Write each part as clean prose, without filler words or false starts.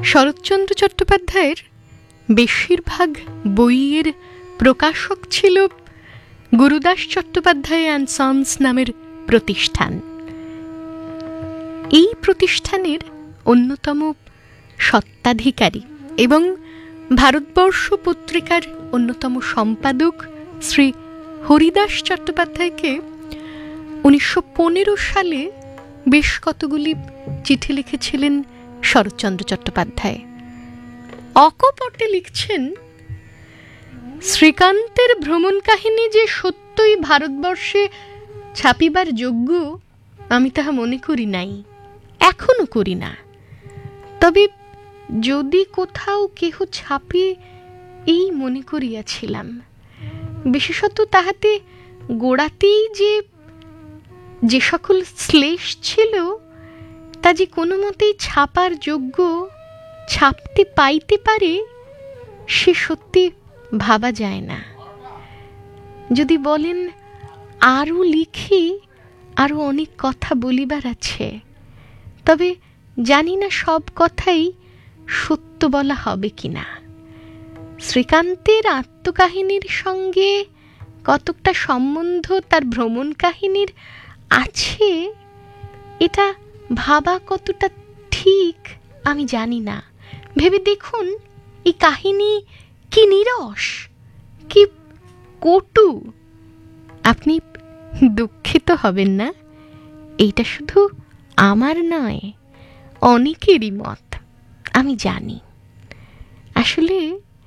শরৎচন্দ্র চট্টোপাধ্যায়ের বেশিরভাগ বইয়ের প্রকাশক ছিল গুরুদাস চট্টোপাধ্যায় অ্যান্ড সন্স নামের প্রতিষ্ঠান। এই প্রতিষ্ঠানের অন্যতম স্বত্বাধিকারী এবং ভারতবর্ষ পত্রিকার অন্যতম সম্পাদক শ্রী হরিদাস চট্টোপাধ্যায়কে 1915 সালে বেশ কতগুলি চিঠি লিখেছিলেন শরৎচন্দ্র চট্টোপাধ্যায়। অকপটে লিখছেন, শ্রীকান্তের ভ্রমণ কাহিনী যে সত্যই ভারতবর্ষে ছাপিবার যোগ্য আমি তাহা মনে করি নাই, এখনো করি না। তবে যদি কোথাও কেহ ছাপে এই মনে করিয়াছিলাম, বিশেষত তাহাতে গোড়াতেই যে সকল শ্লেষ ছিল তা যে কোনো মতেই ছাপার যোগ্য, ছাপতে পাইতে পারে, সে সত্যি ভাবা যায় না। যদি বলেন আরও লিখি, আরও অনেক কথা বলিবার আছে, তবে জানি না সব কথাই সত্য বলা হবে কিনা। শ্রীকান্তের আত্মকাহিনীর সঙ্গে কতকটা সম্বন্ধ তার ভ্রমণ কাহিনীর আছে, এটা ভাবা কতটা ঠিক আমি জানি না। ভেবে দেখুন এই কাহিনী কি নীরস, কি কটু। আপনি দুঃখিত হবেন না, এইটা শুধু আমার নয়, অনেকেরই মত, আমি জানি। আসলে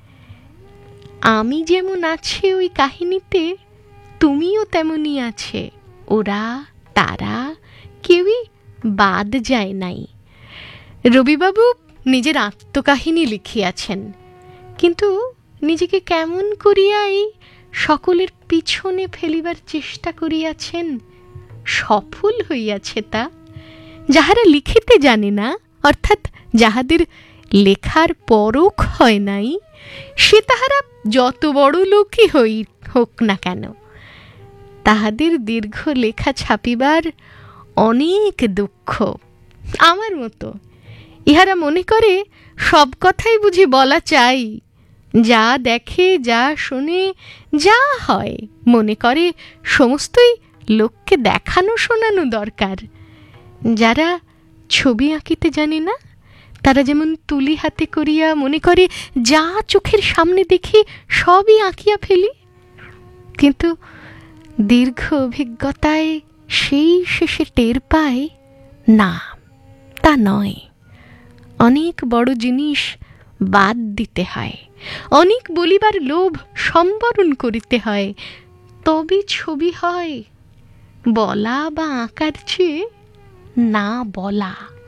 আমি যেমন আছে ওই কাহিনীতে, তুমিও তেমনই আছে। ওরা তারা কেউই বাদ যায় নাই। রবিবাবু নিজের আত্মকাহিনী লিখিয়াছেন, কিন্তু নিজেকে কেমন করিয়াই সকলের পিছনে ফেলিবার চেষ্টা করিয়াছেন। সফল হইয়াছে তা। যাহারা লিখিতে জানে না, অর্থাৎ যাহাদের লেখার পরখ হয় নাই, সে তাহারা যত বড় লোকই হোক না কেন, তাহাদের দীর্ঘ লেখা ছাপিবার অনেক দুঃখ। আমার মতো ইহারা মনে করে সব কথাই বুঝি বলা চাই, যা দেখে, যা শোনে, যা হয়, মনে করে সমস্তই লোককে দেখানো শোনানো দরকার। যারা ছবি আঁকিতে জানে না, তারা যেমন তুলি হাতে করিয়া মনে করে যা চোখের সামনে দেখি সবই আঁকিয়া ফেলি, কিন্তু দীর্ঘ অভিজ্ঞতায় সেই শেষে টের পায় না, তা নয়। অনেক বড় জিনিস বাদ দিতে হয়, অনেক বলিবার লোভ সম্বরণ করিতে হয়, তবে ছবি হয়। বলা বা আঁকার চেয়ে না বলা